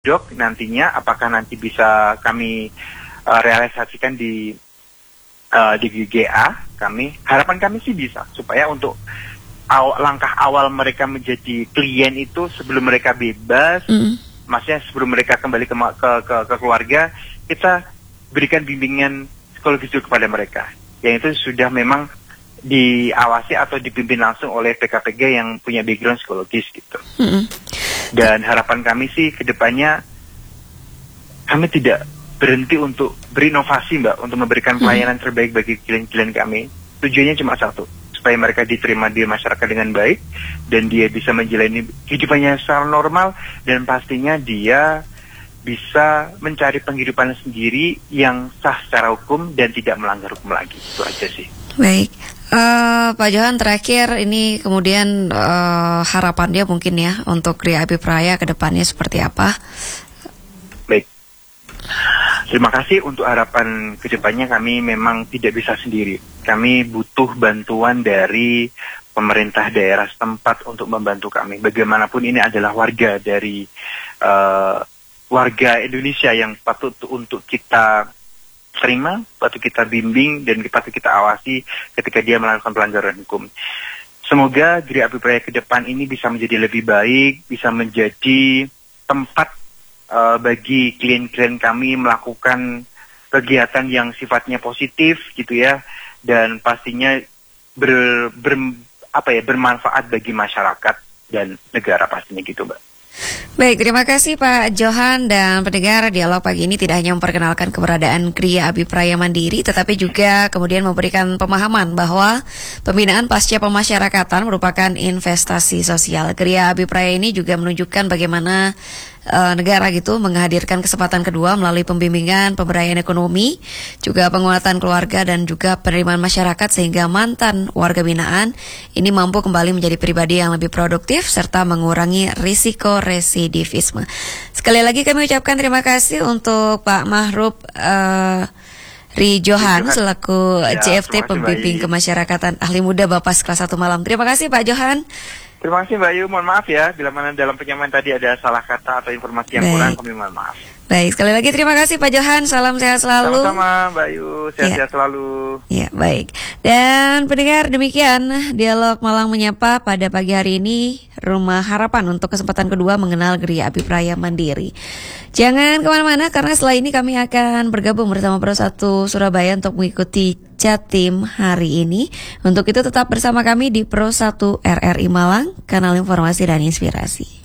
Dok, nantinya apakah nanti bisa kami realisasikan di GA kami? Harapan kami sih bisa, supaya untuk langkah awal mereka menjadi klien itu sebelum mereka bebas, maksudnya sebelum mereka kembali ke keluarga, kita berikan bimbingan psikologis dulu kepada mereka, yang itu sudah memang diawasi atau dipimpin langsung oleh PKPG yang punya background psikologis gitu. Dan harapan kami sih ke depannya kami tidak berhenti untuk berinovasi, Mbak, untuk memberikan pelayanan terbaik bagi klien-klien kami. Tujuannya cuma satu, supaya mereka diterima di masyarakat dengan baik dan dia bisa menjalani kehidupannya secara normal, dan pastinya dia bisa mencari penghidupan sendiri yang sah secara hukum dan tidak melanggar hukum lagi. Itu aja sih. Baik. Pak Johan, terakhir ini kemudian harapannya mungkin ya untuk Gria Abipraya ke depannya seperti apa? Baik. Terima kasih. Untuk harapan ke depannya kami memang tidak bisa sendiri. Kami butuh bantuan dari pemerintah daerah setempat untuk membantu kami. Bagaimanapun ini adalah warga dari warga Indonesia yang patut untuk kita terima, patut kita bimbing, dan patut kita awasi ketika dia melakukan pelanggaran hukum. Semoga Gria Abipraya ke depan ini bisa menjadi lebih baik, bisa menjadi tempat bagi klien-klien kami melakukan kegiatan yang sifatnya positif gitu ya, dan pastinya bermanfaat bagi masyarakat dan negara pastinya gitu, Mbak. Baik, terima kasih Pak Johan. Dan pendengar, dialog pagi ini tidak hanya memperkenalkan keberadaan Gria Abipraya Mandiri, tetapi juga kemudian memberikan pemahaman bahwa pembinaan pasca pemasyarakatan merupakan investasi sosial. Gria Abipraya ini juga menunjukkan bagaimana negara gitu menghadirkan kesempatan kedua melalui pembimbingan, pemberdayaan ekonomi, juga penguatan keluarga dan juga penerimaan masyarakat, sehingga mantan warga binaan ini mampu kembali menjadi pribadi yang lebih produktif serta mengurangi risiko residivisme. Sekali lagi kami ucapkan terima kasih untuk Pak Mahrub Johan selaku JFT Pembimbing Kemasyarakatan Ahli Muda Bapas kelas 1 Malam. Terima kasih Pak Johan. Terima kasih Mbak Yu, mohon maaf ya bila mana dalam penyampaian tadi ada salah kata atau informasi yang kurang, kami mohon maaf. Baik, sekali lagi terima kasih Pak Johan, salam sehat selalu. Sama-sama Mbak Yu, sehat-sehat selalu. Ya, baik. Dan pendengar, demikian dialog Malang Menyapa pada pagi hari ini, Rumah Harapan untuk kesempatan kedua mengenal Gria Abipraya Mandiri. Jangan kemana-mana karena setelah ini kami akan bergabung bersama Pro 1 Surabaya untuk mengikuti Jatim hari ini. Untuk itu tetap bersama kami di Pro 1 RRI Malang, kanal informasi dan inspirasi.